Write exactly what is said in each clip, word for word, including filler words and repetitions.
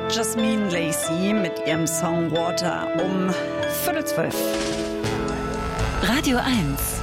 Jasmine Lacey mit ihrem Song Water um Viertel zwölf. Radio eins.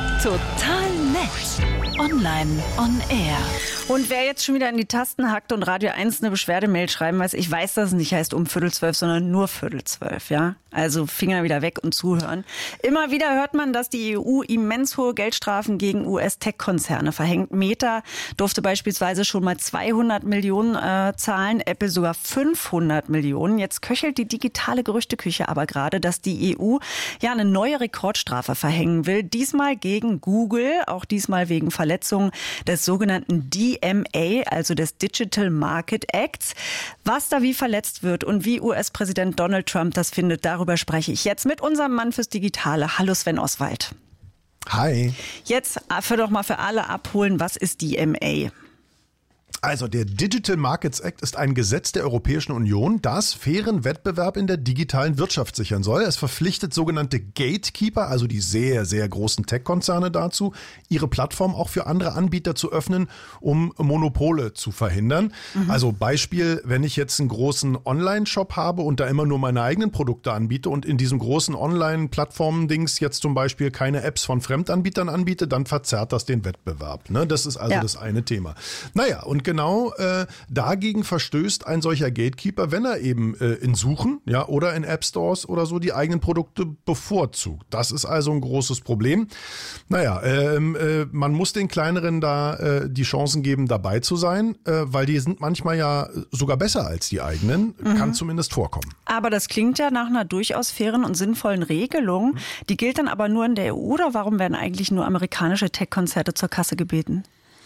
Total nett. Online on Air. Und wer jetzt schon wieder in die Tasten hackt und Radio eins eine Beschwerdemail schreiben weiß, ich weiß, dass es nicht heißt um Viertel zwölf, sondern nur Viertel zwölf, ja? Also Finger wieder weg und zuhören. Immer wieder hört man, dass die E U immens hohe Geldstrafen gegen U S-Tech-Konzerne verhängt. Meta durfte beispielsweise schon mal zweihundert Millionen äh, zahlen, Apple sogar fünfhundert Millionen. Jetzt köchelt die digitale Gerüchteküche aber gerade, dass die E U ja eine neue Rekordstrafe verhängen will. Diesmal gegen Google, auch diesmal wegen Verletzung des sogenannten D M A, also des Digital Market Acts. Was da wie verletzt wird und wie U S-Präsident Donald Trump das findet, darüber spreche ich jetzt mit unserem Mann fürs Digitale. Hallo Sven Oswald. Hi. Jetzt für doch mal für alle abholen, was ist D M A? Also der Digital Markets Act ist ein Gesetz der Europäischen Union, das fairen Wettbewerb in der digitalen Wirtschaft sichern soll. Es verpflichtet sogenannte Gatekeeper, also die sehr, sehr großen Tech-Konzerne dazu, ihre Plattform auch für andere Anbieter zu öffnen, um Monopole zu verhindern. Mhm. Also Beispiel, wenn ich jetzt einen großen Online-Shop habe und da immer nur meine eigenen Produkte anbiete und in diesem großen Online-Plattformen-Dings jetzt zum Beispiel keine Apps von Fremdanbietern anbiete, dann verzerrt das den Wettbewerb. Ne? Das ist also ja. das eine Thema. Naja, und genau äh, dagegen verstößt ein solcher Gatekeeper, wenn er eben äh, in Suchen ja, oder in App Stores oder so die eigenen Produkte bevorzugt. Das ist also ein großes Problem. Naja, ähm, äh, man muss den Kleineren da äh, die Chancen geben, dabei zu sein, äh, weil die sind manchmal ja sogar besser als die eigenen. Mhm. Kann zumindest vorkommen. Aber das klingt ja nach einer durchaus fairen und sinnvollen Regelung. Die gilt dann aber nur in der E U oder warum werden eigentlich nur amerikanische Tech-Konzerne zur Kasse gebeten?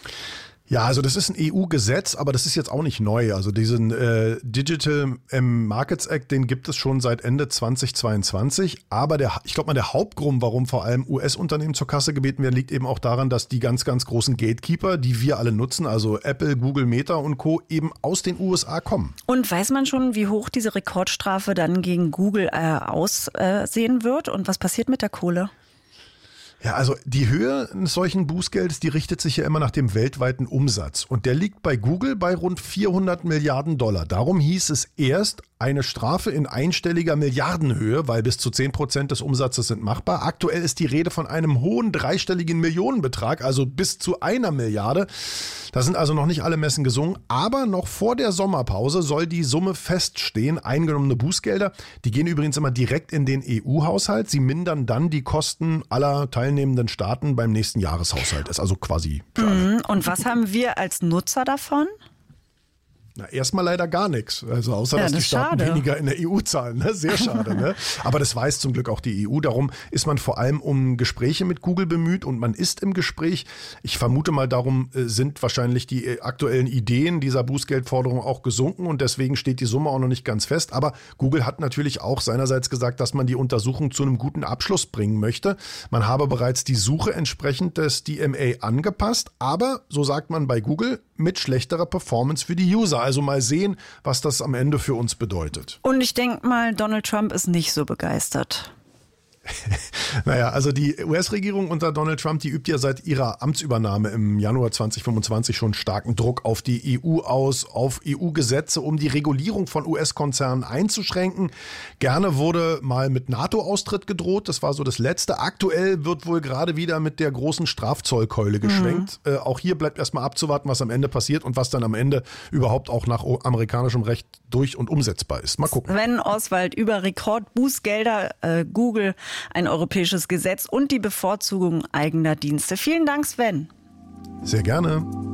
Ja, also das ist ein E U-Gesetz, aber das ist jetzt auch nicht neu. Also diesen äh, Digital ähm, Markets Act, den gibt es schon seit Ende zweitausendzweiundzwanzig. Aber der, ich glaube mal, der Hauptgrund, warum vor allem U S-Unternehmen zur Kasse gebeten werden, liegt eben auch daran, dass die ganz, ganz großen Gatekeeper, die wir alle nutzen, also Apple, Google, Meta und Co., eben aus den U S A kommen. Und weiß man schon, wie hoch diese Rekordstrafe dann gegen Google äh, aussehen wird und was passiert mit der Kohle? Ja, also die Höhe eines solchen Bußgeldes, die richtet sich ja immer nach dem weltweiten Umsatz. Und der liegt bei Google bei rund vierhundert Milliarden Dollar. Darum hieß es erst eine Strafe in einstelliger Milliardenhöhe, weil bis zu zehn Prozent des Umsatzes sind machbar. Aktuell ist die Rede von einem hohen dreistelligen Millionenbetrag, also bis zu einer Milliarde. Da sind also noch nicht alle Messen gesungen. Aber noch vor der Sommerpause soll die Summe feststehen. Eingenommene Bußgelder, die gehen übrigens immer direkt in den E U-Haushalt. Sie mindern dann die Kosten aller teilnehmenden Staaten beim nächsten Jahreshaushalt. Ist also quasi für alle. Und was haben wir als Nutzer davon? Na, erstmal leider gar nichts. Also außer, ja, dass das die Staaten schade. weniger in der E U zahlen. Ne? Sehr schade. Ne? Aber das weiß zum Glück auch die E U. Darum ist man vor allem um Gespräche mit Google bemüht und man ist im Gespräch. Ich vermute mal, darum sind wahrscheinlich die aktuellen Ideen dieser Bußgeldforderung auch gesunken und deswegen steht die Summe auch noch nicht ganz fest. Aber Google hat natürlich auch seinerseits gesagt, dass man die Untersuchung zu einem guten Abschluss bringen möchte. Man habe bereits die Suche entsprechend des D M A angepasst, aber, so sagt man bei Google, mit schlechterer Performance für die User. Also mal sehen, was das am Ende für uns bedeutet. Und ich denke mal, Donald Trump ist nicht so begeistert. Naja, also die U S-Regierung unter Donald Trump, die übt ja seit ihrer Amtsübernahme im Januar zweitausendfünfundzwanzig schon starken Druck auf die E U aus, auf E U-Gesetze, um die Regulierung von U S-Konzernen einzuschränken. Gerne wurde mal mit NATO-Austritt gedroht, das war so das Letzte. Aktuell wird wohl gerade wieder mit der großen Strafzollkeule geschwenkt. Mhm. Äh, auch hier bleibt erstmal abzuwarten, was am Ende passiert und was dann am Ende überhaupt auch nach amerikanischem Recht durch- und umsetzbar ist. Mal gucken. Sven Oswald über Rekordbußgelder, äh, Google, ein europäisches Gesetz und die Bevorzugung eigener Dienste. Vielen Dank, Sven. Sehr gerne.